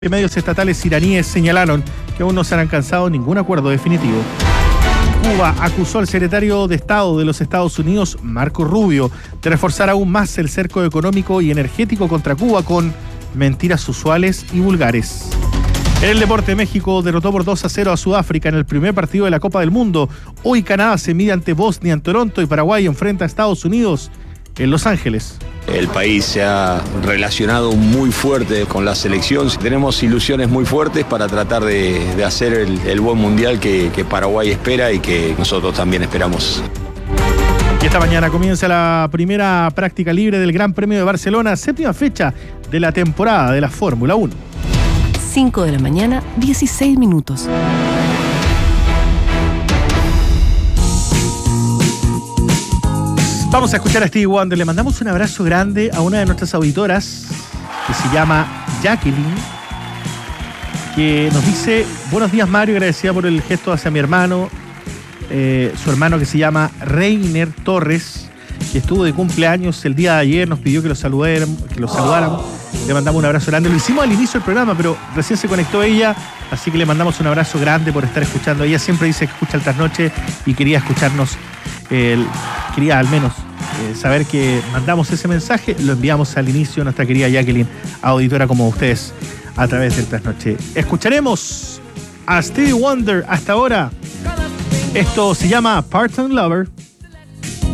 Medios estatales iraníes señalaron que aún no se han alcanzado ningún acuerdo definitivo. Cuba acusó al secretario de Estado de los Estados Unidos, Marco Rubio, de reforzar aún más el cerco económico y energético contra Cuba con mentiras usuales y vulgares. En el deporte, México derrotó por 2-0 a Sudáfrica en el primer partido de la Copa del Mundo. Hoy Canadá se mide ante Bosnia en Toronto y Paraguay enfrenta a Estados Unidos en Los Ángeles. El país se ha relacionado muy fuerte con la selección. Tenemos ilusiones muy fuertes para tratar de hacer el buen mundial que Paraguay espera y que nosotros también esperamos. Y esta mañana comienza la primera práctica libre del Gran Premio de Barcelona, séptima fecha de la temporada de la Fórmula 1. 5 de la mañana, 16 minutos. Vamos a escuchar a Stevie Wonder. Le mandamos un abrazo grande a una de nuestras auditoras que se llama Jacqueline, que nos dice: buenos días, Mario, agradecida por el gesto hacia mi hermano, su hermano que se llama Reiner Torres, que estuvo de cumpleaños el día de ayer, nos pidió que lo saludáramos. Le mandamos un abrazo grande. Lo hicimos al inicio del programa, pero recién se conectó ella, así que le mandamos un abrazo grande por estar escuchando. Ella siempre dice que escucha el trasnoche y quería escucharnos. Quería al menos saber que mandamos ese mensaje, lo enviamos al inicio a nuestra querida Jacqueline, auditora como ustedes, a través del trasnoche. Escucharemos a Stevie Wonder hasta ahora. Esto se llama Part-Time Lover.